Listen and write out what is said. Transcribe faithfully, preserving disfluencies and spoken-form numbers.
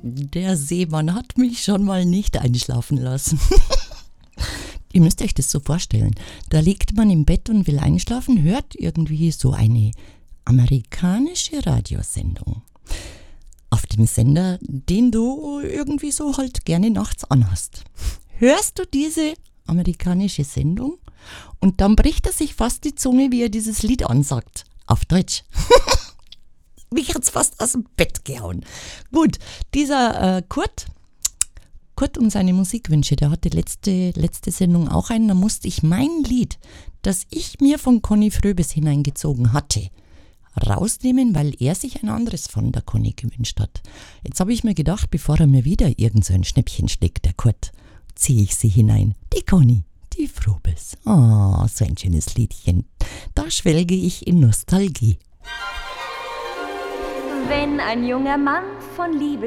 Der Seemann hat mich schon mal nicht einschlafen lassen. Ihr müsst euch das so vorstellen. Da liegt man im Bett und will einschlafen, hört irgendwie so eine amerikanische Radiosendung. Auf dem Sender, den du irgendwie so halt gerne nachts anhast. Hörst du diese amerikanische Sendung? Und dann bricht er sich fast die Zunge, wie er dieses Lied ansagt. Auf Deutsch. Mich hat's fast aus dem Bett gehauen. Gut, dieser äh, Kurt, Kurt und seine Musikwünsche, der hatte letzte, letzte Sendung auch einen. Da musste ich mein Lied, das ich mir von Conny Fröbis hineingezogen hatte, rausnehmen, weil er sich ein anderes von der Conny gewünscht hat. Jetzt habe ich mir gedacht, bevor er mir wieder irgend so ein Schnäppchen schlägt, der Kurt, ziehe ich sie hinein. Die Conny, die Fröbis. Oh, so ein schönes Liedchen. Da schwelge ich in Nostalgie. Wenn ein junger Mann von Liebe